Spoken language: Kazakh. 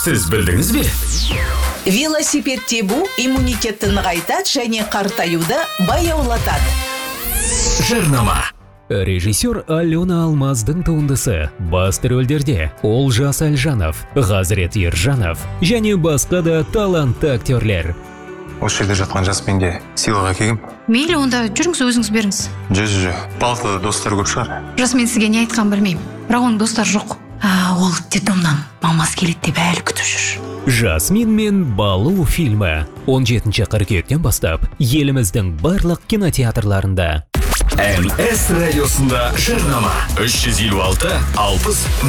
Сіз білдіңіз бе? Велосипед тебу иммунитетті нығайтады және қартаюды баяулатады. Жарнама. Режиссер Алена Алмаздың туындысы басты рөлдерде Олжас Әлжанов, Ғазірет Ержанов және басқа да талантты актерлер. Осы жерде жатқан жаспенге сыйлық әкелгем. Мейлі, онда жүріңіз, өзіңіз беріңіз. Жүз. Балқыда достар көп шығар. Жасмен сізге не айтқан білмеймін. Бірақ оның достар жоқ. Ол детдомнан мамасы келеді деп әлі күтіп жүр. Жасмин мен Балу фильмі 17 қыркүйектен бастап еліміздің барлық кинотеатрларында. МС радиосында жарнама. 356 60